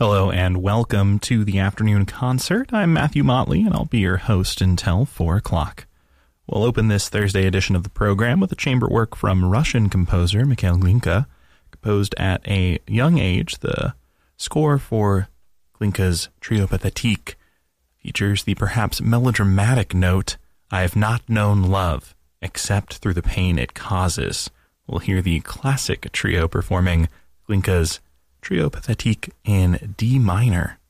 Hello and welcome to the afternoon concert. I'm Matthew Motley and I'll be your host until 4 o'clock. We'll open this Thursday edition of the program with a chamber work from Russian composer Mikhail Glinka. Composed at a young age, the score for Glinka's Trio Pathétique features the perhaps melodramatic note, "I have not known love, except through the pain it causes." We'll hear the classic trio performing Glinka's Trio Pathétique in D minor.